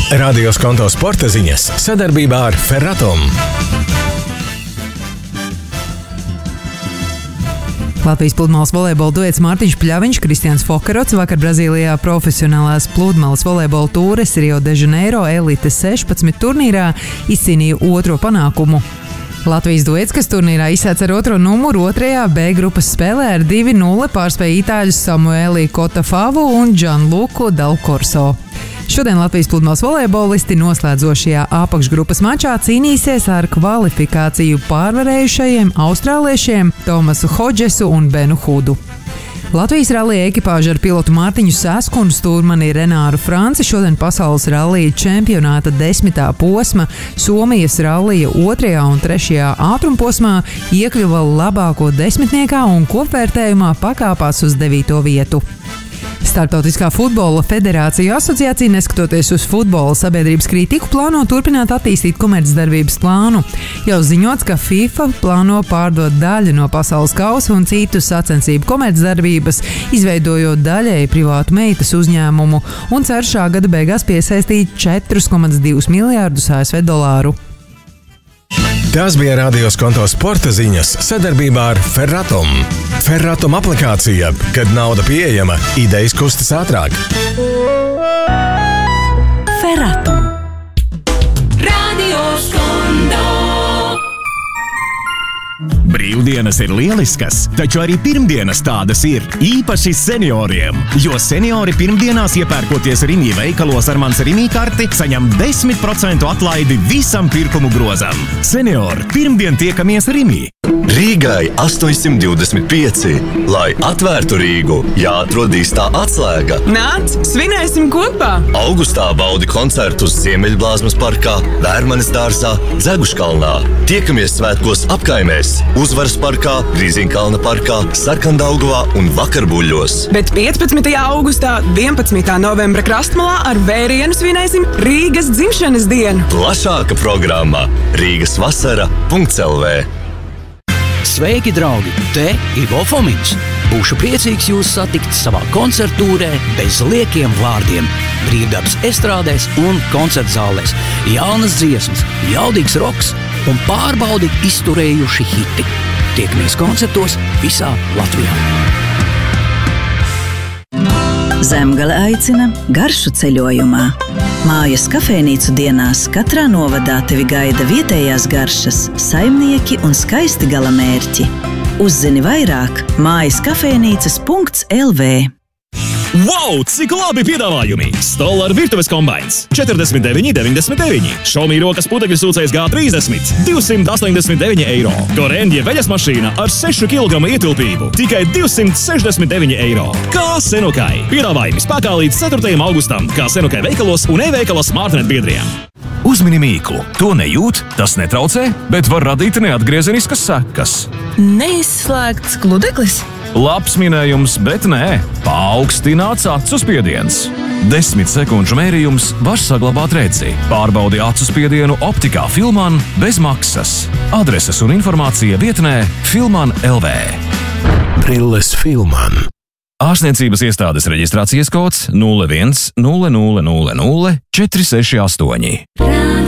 Radio Skonto sporta ziņas sadarbībā ar Ferratum. Latvijas pludmales volejbola duets Mārtiņš Pļaviņš, Kristians Fokerots vakar Brazīlijā profesionālās pludmales volejbola tūres Rio de Janeiro elites 16 turnīrā izcīnīja otro panākumu. Latvijas duets, kas turnīrā izsāca ar otro numuru, otrajā B grupas spēlē ar 2-0 pārspēja itāļus Samueli Kotafavu un Gianluku Dalkorso. Šodien Latvijas pludmales volejbolisti noslēdzošajā apakšgrupas mačā cīnīsies ar kvalifikāciju pārvarējušajiem austrāliešiem Tomasu Hodžesu un Benu Hudu. Latvijas rallija ekipāža ar pilotu Mārtiņu Sasku un stūrmani Renāru Franci šodien pasaules rallija čempionāta 10. posma Somijas rallija 2. un 3. ātrumposmā iekļuva labāko desmitniekā un kopvērtējumā pakāpās uz 9. vietu. Startautiskā futbola federācija asociācija, neskatoties uz futbola sabiedrības kritiku, plāno turpināt attīstīt komercdarbības plānu. Jau ziņots, ka FIFA plāno pārdot daļu no pasaules kausa un citu sacensību komercdarbības, izveidojot daļēji privātu meitas uzņēmumu un cer šā gada beigās piesaistīt 4,2 miljārdus ASV dolāru. Tas bija Radio Skonto sporta ziņas sadarbībā ar Ferratum. Ferratum aplikācija, kad nauda pieejama, idejas kustas ātrāk. Ferratum. Radio Skonto. Brīvdienas ir lieliskas, taču arī pirmdienas tādas ir, īpaši senioriem. Jo seniori pirmdienās iepērkoties Rimi veikalos ar mans Rimi karti, saņem 10% atlaidi visam pirkumu grozam. Seniori, pirmdien tiekamies Rimi. Rīgai 825. Lai atvērtu Rīgu, jāatrod īstā atslēga. Nāc, svinēsim kopā! Augustā baudi koncertus Ziemeļblāzmas parkā, Vērmanes dārzā, Dzeguškalnā. Tiekamies svētkos apkaimēs, Uzvaras parkā, Grīziņkalna parkā, Sarkandaugavā un Vakarbuļļos. Bet 15. augustā, 11. novembra Krastmalā ar vērienu svinēsim Rīgas dzimšanas dienu. Plašāka programma rīgasvasara.lv. Sveiki, draugi! Te Ivo Fomiņš. Būšu priecīgs jūs satikt savā koncertūrē bez liekiem vārdiem. Brīvdabas estrādēs un koncertzālēs. Jaunas dziesmas, jaudīgs roks un pārbaudi izturējuši hiti. Tiekamies koncertos visā Latvijā. Zemgale aicina garšu ceļojumā. Mājas kafejnīcu dienās katrā novadā tevi gaida vietējās garšas, saimnieki un skaisti galamērķi. Uzzini vairāk mājaskafejnīcas.lv. Wow, cik labi piedāvājumi! Stolar virtuves kombains 49,99. Xiaomi rokas putekļu sūcējs G30 289 eiro. Korendie veļas mašīna ar 6 kg ietilpību tikai 269 eiro. Kā Senokai! Piedāvājumi spēkā līdz 4. augustam, kā Senokai veikalos un e-veikalos Smartnet biedriem. Uzmini mīklu. To nejūt, tas netraucē, bet var radīt neatgriezeniskas sekas. Neizslēgts gludeklis? Labs minējums, bet nē. Paaugstināts acu spiediens. 10 sekundžu mērījums var saglabāt redzi. Pārbaudi acu spiedienu optikā Filman bez maksas. Adreses un informācija vietnē Filman.lv. Brilles Filman. Ārstniecības iestādes reģistrācijas kods 01 0000 468.